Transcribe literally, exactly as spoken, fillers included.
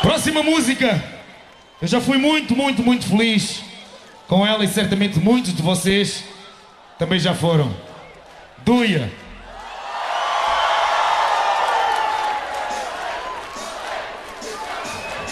Próxima música. Eu já fui muito, muito, muito feliz com ela e certamente muitos de vocês também já foram. Duia.